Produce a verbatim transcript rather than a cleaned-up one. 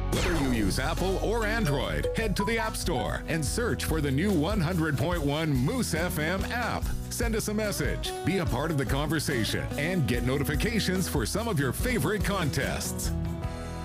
Whether you use Apple or Android, head to the App Store and search for the new one hundred point one Moose F M app. Send us a message, be a part of the conversation, and get notifications for some of your favorite contests.